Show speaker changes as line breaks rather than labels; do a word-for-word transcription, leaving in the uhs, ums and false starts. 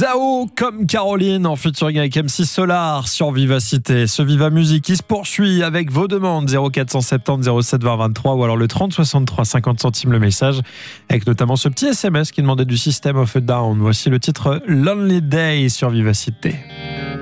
Dao comme Caroline en featuring avec M C Solar sur Vivacité. Ce Viva Musique qui se poursuit avec vos demandes zéro quatre cent soixante-dix zéro sept vingt vingt-trois ou alors le trente soixante-trois cinquante centimes le message avec notamment ce petit S M S qui demandait du System of a Down. Voici le titre Lonely Day sur Vivacité.